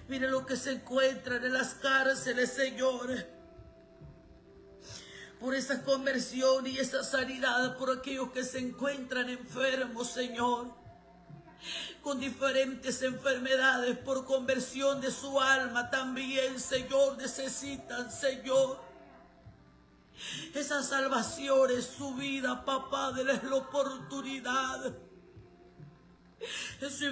Mire lo que se encuentran en las cárceles, Señor. Por esa conversión y esa sanidad, por aquellos que se encuentran enfermos, Señor, con diferentes enfermedades, por conversión de su alma también, Señor, necesitan, Señor, esa salvación en su vida, papá, denles la oportunidad. En su